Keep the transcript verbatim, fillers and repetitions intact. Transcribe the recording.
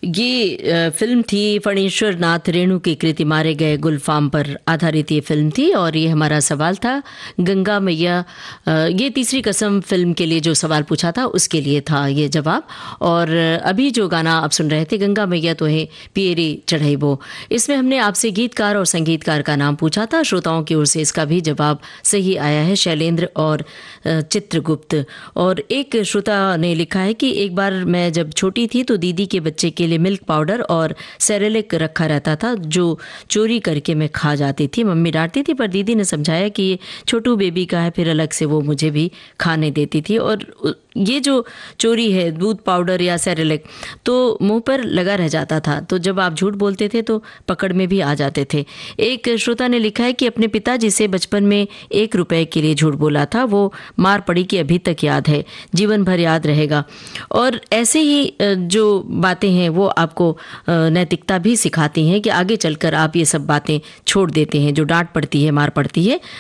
ये अ, फिल्म थी फणीश्वर नाथ रेणु की कृति मारे गए गुलफाम पर आधारित ये फिल्म थी और ये हमारा सवाल था गंगा मैया। अ, ये तीसरी कसम फिल्म के लिए जो सवाल पूछा था उसके लिए था ये जवाब। और अभी जो गाना आप सुन रहे थे गंगा मैया तो है पियरी चढ़ाईबो, इसमें हमने आपसे गीतकार और संगीतकार का नाम पूछा था। श्रोताओं की ओर से इसका भी जवाब सही आया है, शैलेंद्र और अ, चित्रगुप्त। और एक श्रोता ने लिखा है कि एक बार मैं जब छोटी थी तो दीदी के बच्चे के लिए मिल्क पाउडर और सेरेलिक रखा रहता था जो चोरी करके मैं खा जाती थी। मम्मी डांटती थी पर दीदी ने समझाया कि ये छोटू बेबी का है, फिर अलग से वो मुझे भी खाने देती थी। और ये जो चोरी है दूध पाउडर या सेरेलिक तो मुंह पर लगा रह जाता था, तो जब आप झूठ बोलते थे तो पकड़ में भी आ जाते थे। एक श्रोता ने लिखा है कि अपने पिताजी से बचपन में एक रुपए के लिए झूठ बोला था, वो मार पड़ी कि अभी तक याद है, जीवन भर याद रहेगा। और ऐसे ही जो बातें हैं वो आपको नैतिकता भी सिखाती हैं कि आगे चलकर आप ये सब बातें छोड़ देते हैं, जो डांट पड़ती है मार पड़ती है